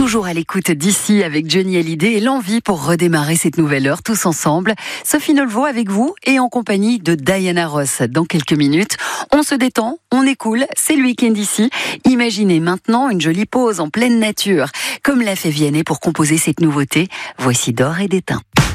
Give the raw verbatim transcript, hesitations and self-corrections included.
Toujours à l'écoute d'ici avec Johnny Hallyday et l'envie pour redémarrer cette nouvelle heure tous ensemble. Sophie Nolvo avec vous et en compagnie de Diana Ross. Dans quelques minutes, on se détend, on est cool, c'est le week-end ici. Imaginez maintenant une jolie pause en pleine nature, comme l'a fait Vianney pour composer cette nouveauté. Voici D'or et d'étain.